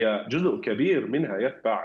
جزء كبير منها يتبع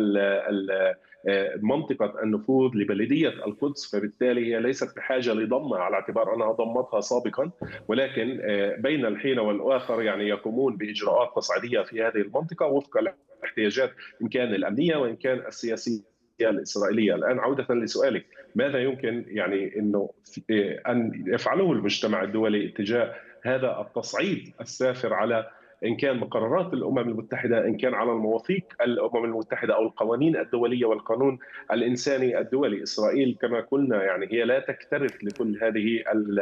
لمنطقة النفوذ لبلدية القدس، فبالتالي هي ليست بحاجة لضمها على اعتبار أنها ضمتها سابقا، ولكن بين الحين والآخر يعني يقومون بإجراءات تصعيدية في هذه المنطقة وفق الاحتياجات إن كان الأمنية وإن كان السياسية الإسرائيلية. الآن عودة لسؤالك، ماذا يمكن يعني أنه أن يفعله المجتمع الدولي اتجاه هذا التصعيد السافر على ان كان مقررات الامم المتحده، ان كان على المواثيق الامم المتحده او القوانين الدوليه والقانون الانساني الدولي. اسرائيل كما قلنا يعني هي لا تكترث لكل هذه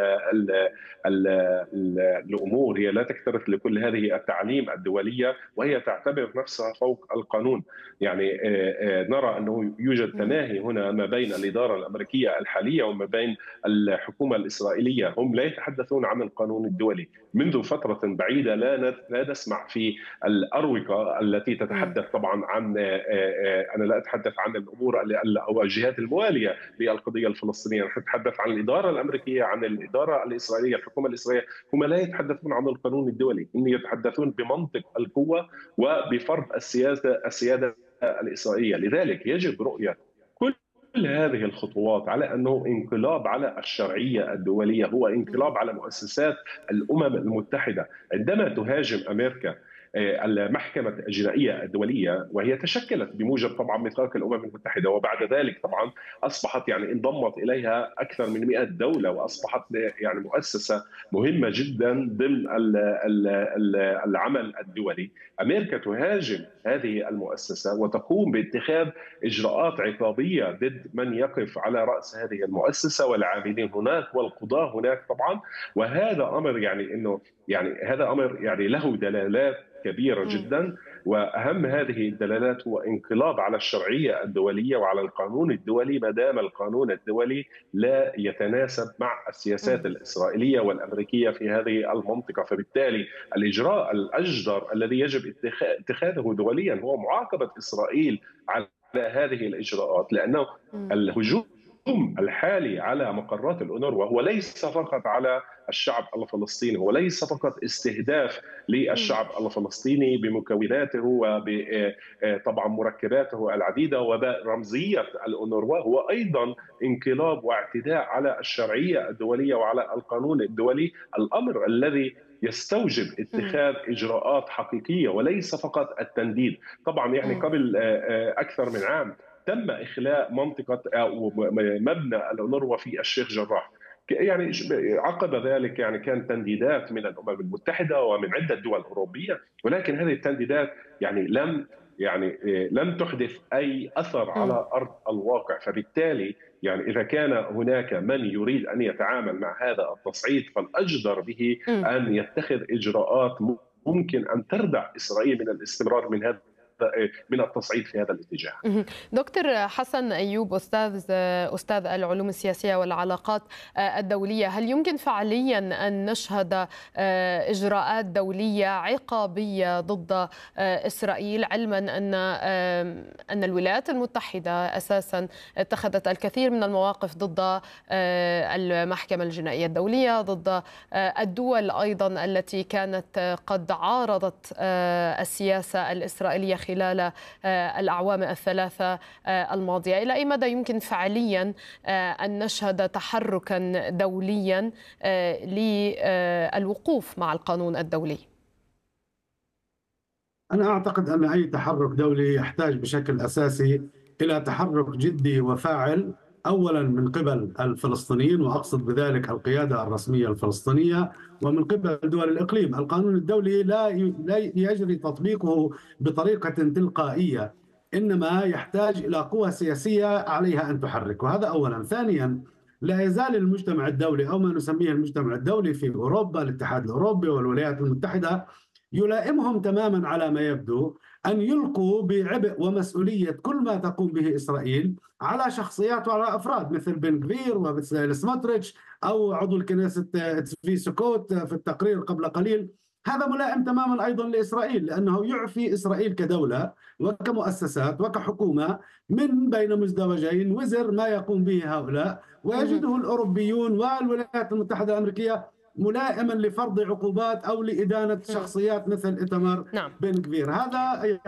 الامور، هي لا تكترث لكل هذه التعاليم الدوليه، وهي تعتبر نفسها فوق القانون. يعني نرى انه يوجد تماهي هنا ما بين الاداره الامريكيه الحاليه وما بين الحكومه الاسرائيليه. هم لا يتحدثون عن القانون الدولي منذ فتره بعيده، لا نسمع في الأروقة التي تتحدث طبعا عن أنا لا أتحدث عن الأمور أو الجهات الموالية للقضية الفلسطينية، نحن نتحدث عن الإدارة الأمريكية، عن الإدارة الإسرائيلية، الحكومة الإسرائيلية. هم لا يتحدثون عن القانون الدولي، هم يتحدثون بمنطق القوة وبفرض السيادة الإسرائيلية. لذلك يجب رؤية كل هذه الخطوات على أنه انقلاب على الشرعية الدولية، هو انقلاب على مؤسسات الأمم المتحدة. عندما تهاجم أمريكا المحكمة الجنائية الدولية، وهي تشكلت بموجب طبعا ميثاق الأمم المتحدة، وبعد ذلك طبعا أصبحت يعني انضمت إليها أكثر من 100 دولة، وأصبحت يعني مؤسسة مهمة جدا ضمن العمل الدولي. أمريكا تهاجم هذه المؤسسة وتقوم باتخاذ إجراءات عقابية ضد من يقف على رأس هذه المؤسسة والعاملين هناك والقضاة هناك طبعا. وهذا أمر يعني أنه يعني هذا أمر يعني له دلالات كبيرة جدا، وأهم هذه الدلالات هو انقلاب على الشرعية الدولية وعلى القانون الدولي، ما دام القانون الدولي لا يتناسب مع السياسات الإسرائيلية والأمريكية في هذه المنطقة. فبالتالي الإجراء الأجدر الذي يجب اتخاذه دوليا هو معاقبة إسرائيل على هذه الإجراءات، لأنه الهجوم الحالي على مقرات الأونروا هو ليس فقط على الشعب الفلسطيني، هو ليس فقط استهداف للشعب الفلسطيني بمكوناته وطبعا مركباته العديدة وبرمزية الأونروا، هو أيضا انقلاب واعتداء على الشرعية الدولية وعلى القانون الدولي، الأمر الذي يستوجب اتخاذ إجراءات حقيقية وليس فقط التنديد. طبعا يعني قبل أكثر من عام تم إخلاء منطقة أو مبنى الأونروا في الشيخ جراح. يعني عقب ذلك يعني كان تنديدات من الأمم المتحدة ومن عدة دول أوروبية، ولكن هذه التنديدات يعني لم تحدث أي أثر على أرض الواقع. فبالتالي يعني إذا كان هناك من يريد أن يتعامل مع هذا التصعيد فالأجدر به أن يتخذ إجراءات ممكن أن تردع إسرائيل من الاستمرار من التصعيد في هذا الاتجاه. دكتور حسن أيوب، أستاذ العلوم السياسية والعلاقات الدولية، هل يمكن فعليا أن نشهد إجراءات دولية عقابية ضد إسرائيل، علما أن الولايات المتحدة أساسا اتخذت الكثير من المواقف ضد المحكمة الجنائية الدولية، ضد الدول أيضا التي كانت قد عارضت السياسة الإسرائيلية خلال الأعوام الثلاثة الماضية؟ إلى أي مدى يمكن فعليا أن نشهد تحركا دوليا للوقوف مع القانون الدولي؟ أنا أعتقد أن أي تحرك دولي يحتاج بشكل أساسي إلى تحرك جدي وفاعل، أولا من قبل الفلسطينيين، وأقصد بذلك القيادة الرسمية الفلسطينية، ومن قبل دول الإقليم. القانون الدولي لا يجري تطبيقه بطريقة تلقائية، إنما يحتاج إلى قوى سياسية عليها أن تحرك، وهذا أولا. ثانيا، لا يزال المجتمع الدولي أو ما نسميه المجتمع الدولي في أوروبا، الاتحاد الأوروبي والولايات المتحدة، يلائمهم تماما على ما يبدو أن يلقوا بعبء ومسؤولية كل ما تقوم به إسرائيل على شخصيات وعلى أفراد مثل بن غفير ومثل سموتريتش أو عضو الكنيسة تسفي سكوت في التقرير قبل قليل. هذا ملائم تماما أيضا لإسرائيل، لأنه يعفي إسرائيل كدولة وكمؤسسات وكحكومة من بين مزدوجين وزر ما يقوم به هؤلاء، ويجده الأوروبيون والولايات المتحدة الأمريكية ملائما لفرض عقوبات أو لإدانة شخصيات مثل إيتمار نعم. بن غفير. هذا